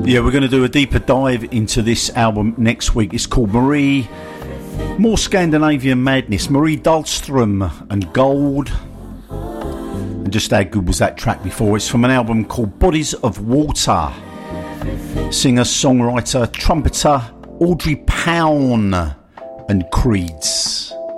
Yeah, we're going to do a deeper dive into this album next week. It's called Marie, more Scandinavian madness. Marie Dahlstrom and Gold. And just how good was that track before? It's from an album called Bodies of Water. Singer, songwriter, trumpeter Audrey Pound and Creeds.